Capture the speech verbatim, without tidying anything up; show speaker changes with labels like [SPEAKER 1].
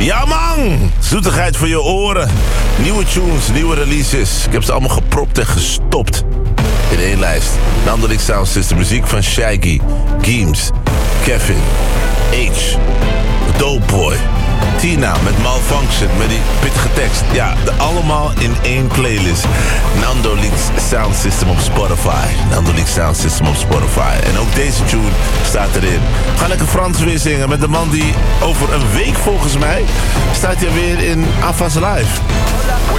[SPEAKER 1] Ja man, zoetigheid voor je oren. Nieuwe tunes, nieuwe releases. Ik heb ze allemaal gepropt en gestopt in één lijst. Nando X Sound System, muziek van Shaggy, Geems, Kevin, H, Doughboy, Tina met Malfunction, met die pittige tekst. Ja, de allemaal in één playlist. Nando X Sound System op Spotify. Nando X Sound System op Spotify. En ook deze tune staat erin. Ga lekker Frans weer zingen met de man die over een week volgens mij staat hij weer in Avas Live.